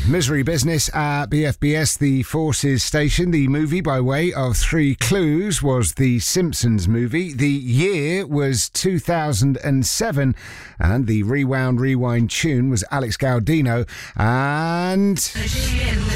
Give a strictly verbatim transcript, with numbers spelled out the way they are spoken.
Misery Business at B F B S, the Forces Station. The movie, by way of three clues, was The Simpsons movie. The year was two thousand seven, and the Rewound Rewind tune was Alex Gaudino. And